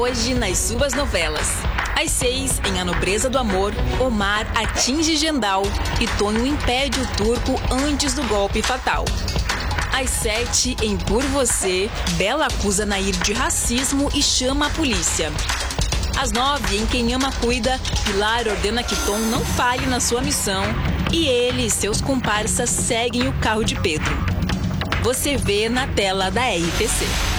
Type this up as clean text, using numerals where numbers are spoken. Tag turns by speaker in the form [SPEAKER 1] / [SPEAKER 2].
[SPEAKER 1] Hoje nas suas novelas. Às 6, em A Nobreza do Amor, Omar atinge Gendal e Tonho impede o turco antes do golpe fatal. Às 7, em Por Você, Bela acusa Nair de racismo e chama a polícia. Às 9, em Quem Ama Cuida, Pilar ordena que Tom não falhe na sua missão e ele e seus comparsas seguem o carro de Pedro. Você vê na tela da RTC.